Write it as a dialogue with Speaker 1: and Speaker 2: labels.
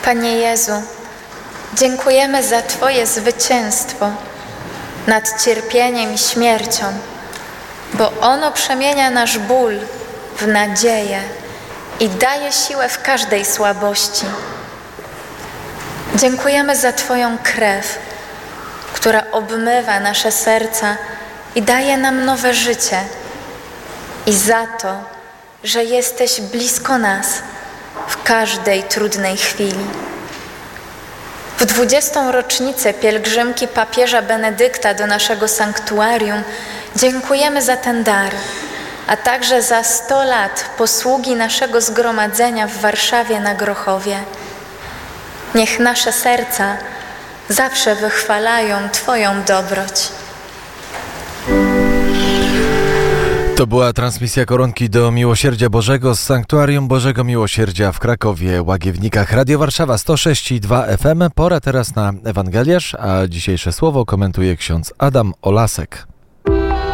Speaker 1: Panie Jezu, dziękujemy za Twoje zwycięstwo nad cierpieniem i śmiercią, bo ono przemienia nasz ból w nadzieję i daje siłę w każdej słabości. Dziękujemy za Twoją krew, która obmywa nasze serca i daje nam nowe życie, i za to, że jesteś blisko nas w każdej trudnej chwili. W 20. rocznicę pielgrzymki papieża Benedykta do naszego sanktuarium dziękujemy za ten dar, a także za 100 lat posługi naszego zgromadzenia w Warszawie na Grochowie. Niech nasze serca zawsze wychwalają Twoją dobroć.
Speaker 2: To była transmisja koronki do Miłosierdzia Bożego z Sanktuarium Bożego Miłosierdzia w Krakowie, Łagiewnikach. Radio Warszawa 106,2 FM. Pora teraz na Ewangeliarz, a dzisiejsze słowo komentuje ksiądz Adam Olasek.